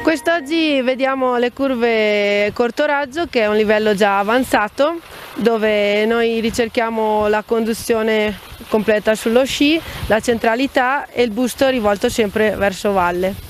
Quest'oggi vediamo le curve corto raggio, che è un livello già avanzato, dove noi ricerchiamo la conduzione completa sullo sci, la centralità e il busto rivolto sempre verso valle.